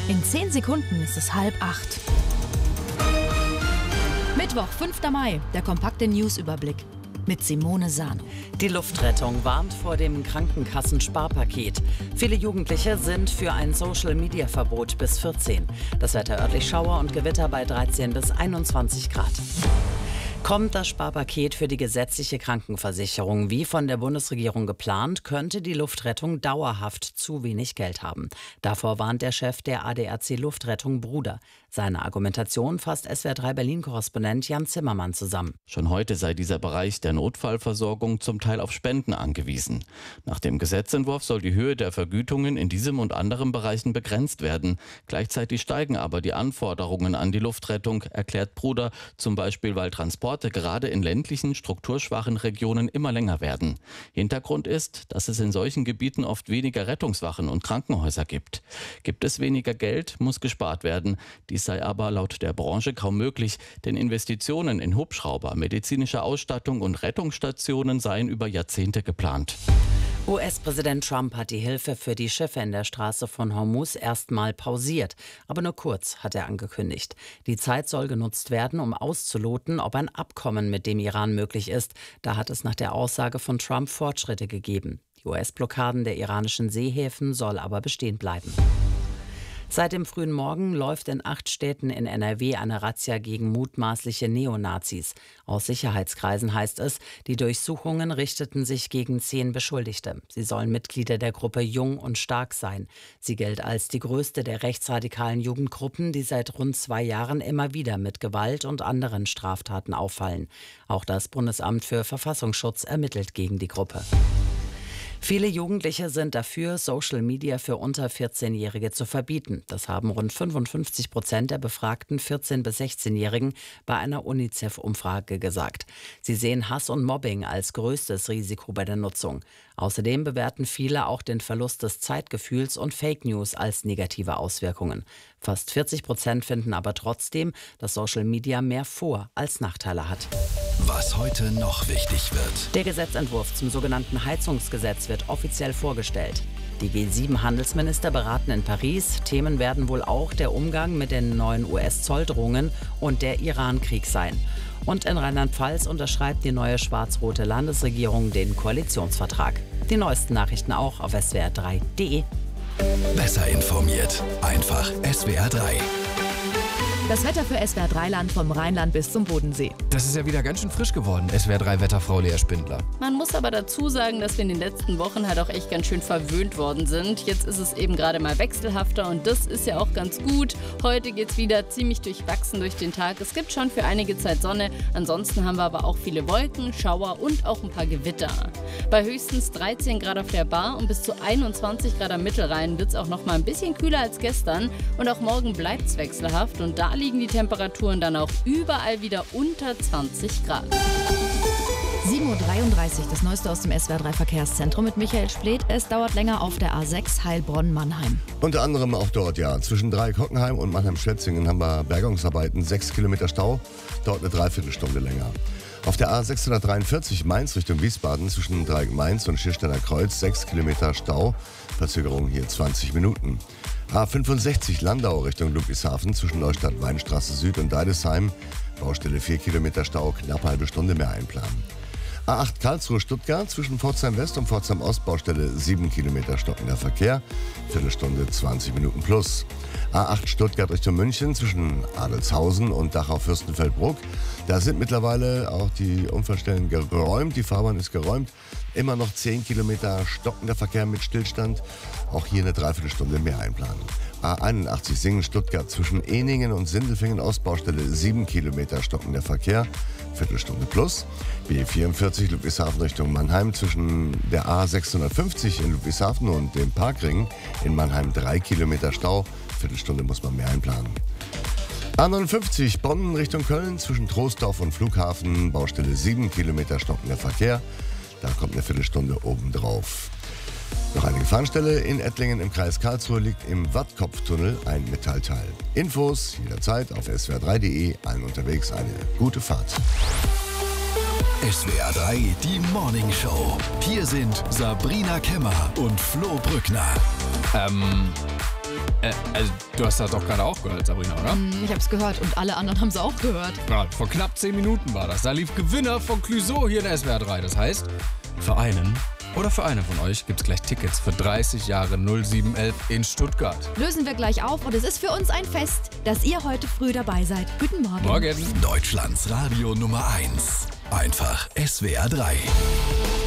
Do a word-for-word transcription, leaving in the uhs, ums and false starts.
In zehn Sekunden ist es halb acht. Mittwoch, fünfter Mai, der kompakte News-Überblick mit Simone Sano. Die Luftrettung warnt vor dem Krankenkassen-Sparpaket. Viele Jugendliche sind für ein Social-Media-Verbot bis vierzehn. Das Wetter örtlich Schauer und Gewitter bei dreizehn bis einundzwanzig Grad. Kommt das Sparpaket für die gesetzliche Krankenversicherung wie von der Bundesregierung geplant, könnte die Luftrettung dauerhaft zu wenig Geld haben. Davor warnt der Chef der A D A C Luftrettung Bruder. Seine Argumentation fasst S W R drei Berlin-Korrespondent Jan Zimmermann zusammen. Schon heute sei dieser Bereich der Notfallversorgung zum Teil auf Spenden angewiesen. Nach dem Gesetzentwurf soll die Höhe der Vergütungen in diesem und anderen Bereichen begrenzt werden. Gleichzeitig steigen aber die Anforderungen an die Luftrettung, erklärt Bruder, zum Beispiel weil Transport gerade in ländlichen, strukturschwachen Regionen immer länger werden. Hintergrund ist, dass es in solchen Gebieten oft weniger Rettungswachen und Krankenhäuser gibt. Gibt es weniger Geld, muss gespart werden. Dies sei aber laut der Branche kaum möglich, denn Investitionen in Hubschrauber, medizinische Ausstattung und Rettungsstationen seien über Jahrzehnte geplant. U S-Präsident Trump hat die Hilfe für die Schiffe in der Straße von Hormuz erstmal pausiert. Aber nur kurz, hat er angekündigt. Die Zeit soll genutzt werden, um auszuloten, ob ein Abkommen mit dem Iran möglich ist. Da hat es nach der Aussage von Trump Fortschritte gegeben. Die U S-Blockaden der iranischen Seehäfen soll aber bestehen bleiben. Seit dem frühen Morgen läuft in acht Städten in N R W eine Razzia gegen mutmaßliche Neonazis. Aus Sicherheitskreisen heißt es, die Durchsuchungen richteten sich gegen zehn Beschuldigte. Sie sollen Mitglieder der Gruppe Jung und Stark sein. Sie gilt als die größte der rechtsradikalen Jugendgruppen, die seit rund zwei Jahren immer wieder mit Gewalt und anderen Straftaten auffallen. Auch das Bundesamt für Verfassungsschutz ermittelt gegen die Gruppe. Viele Jugendliche sind dafür, Social Media für unter vierzehnjährige zu verbieten. Das haben rund fünfundfünfzig Prozent der befragten vierzehn- bis sechzehnjährigen bei einer UNICEF-Umfrage gesagt. Sie sehen Hass und Mobbing als größtes Risiko bei der Nutzung. Außerdem bewerten viele auch den Verlust des Zeitgefühls und Fake News als negative Auswirkungen. Fast vierzig Prozent finden aber trotzdem, dass Social Media mehr Vor- als Nachteile hat. Was heute noch wichtig wird. Der Gesetzentwurf zum sogenannten Heizungsgesetz wird offiziell vorgestellt. Die G sieben Handelsminister beraten in Paris. Themen werden wohl auch der Umgang mit den neuen U S-Zolldrohungen und der Iran-Krieg sein. Und in Rheinland-Pfalz unterschreibt die neue schwarz-rote Landesregierung den Koalitionsvertrag. Die neuesten Nachrichten auch auf S W R drei punkt de. Besser informiert. Einfach S W R drei. Das Wetter für S W R drei Land vom Rheinland bis zum Bodensee. Das ist ja wieder ganz schön frisch geworden, S W R drei Wetterfrau Lea Spindler. Man muss aber dazu sagen, dass wir in den letzten Wochen halt auch echt ganz schön verwöhnt worden sind. Jetzt ist es eben gerade mal wechselhafter und das ist ja auch ganz gut. Heute geht es wieder ziemlich durchwachsen durch den Tag. Es gibt schon für einige Zeit Sonne, ansonsten haben wir aber auch viele Wolken, Schauer und auch ein paar Gewitter. Bei höchstens dreizehn Grad auf der Bar und bis zu einundzwanzig Grad am Mittelrhein wird es auch noch mal ein bisschen kühler als gestern. Und auch morgen bleibt es wechselhaft und da liegen die Temperaturen dann auch überall wieder unter zwanzig Grad. sieben Uhr dreiunddreißig, das Neueste aus dem S W R drei Verkehrszentrum mit Michael Spleth. Es dauert länger auf der A sechs Heilbronn-Mannheim. Unter anderem auch dort, ja. Zwischen Dreieck-Hockenheim und Mannheim-Schwetzingen haben wir Bergungsarbeiten, sechs Kilometer Stau, dauert eine Dreiviertelstunde länger. Auf der A sechshundertdreiundvierzig Mainz Richtung Wiesbaden zwischen Dreieck-Mainz und Schiersteiner Kreuz, sechs Kilometer Stau, Verzögerung hier zwanzig Minuten. A fünfundsechzig Landau Richtung Ludwigshafen zwischen Neustadt-Weinstraße Süd und Deidesheim, Baustelle vier Kilometer Stau, knapp halbe Stunde mehr einplanen. A acht Karlsruhe-Stuttgart zwischen Pforzheim West und Pforzheim Ost, Baustelle sieben Kilometer stockender Verkehr, Viertelstunde zwanzig Minuten plus. A acht Stuttgart Richtung München zwischen Adelshausen und Dachau-Fürstenfeldbruck. Da sind mittlerweile auch die Unfallstellen geräumt, die Fahrbahn ist geräumt. Immer noch zehn Kilometer stockender Verkehr mit Stillstand, auch hier eine Dreiviertelstunde mehr einplanen. A einundachtzig Singen-Stuttgart zwischen Eningen und Sindelfingen Ostbaustelle sieben Kilometer stockender Verkehr, Viertelstunde plus. B vierundvierzig Ludwigshafen Richtung Mannheim zwischen der A sechshundertfünfzig in Ludwigshafen und dem Parkring in Mannheim drei Kilometer Stau, Viertelstunde muss man mehr einplanen. A neunundfünfzig Bonn Richtung Köln zwischen Troisdorf und Flughafen, Baustelle sieben Kilometer stockender Verkehr, da kommt eine Viertelstunde obendrauf. Noch eine Gefahrenstelle in Ettlingen im Kreis Karlsruhe liegt im Wattkopftunnel ein Metallteil. Infos jederzeit auf S W R drei punkt de, allen unterwegs eine gute Fahrt. S W R drei, die Morning Show. Hier sind Sabrina Kemmer und Flo Brückner. Ähm, äh, also du hast das doch gerade auch gehört, Sabrina, oder? Ich hab's gehört und alle anderen haben es auch gehört. Ja, vor knapp zehn Minuten war das. Da lief Gewinner von Clouseau hier in der S W R drei. Das heißt, für einen oder für eine von euch gibt's gleich Tickets für dreißig Jahre null sieben elf in Stuttgart. Lösen wir gleich auf und es ist für uns ein Fest, dass ihr heute früh dabei seid. Guten Morgen. Morgen. Deutschlands Radio Nummer eins. Einfach S W R drei.